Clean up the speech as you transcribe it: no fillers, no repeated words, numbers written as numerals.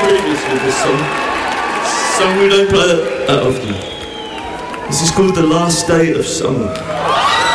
previously this song we don't play that often. This is called The Last Day of Summer.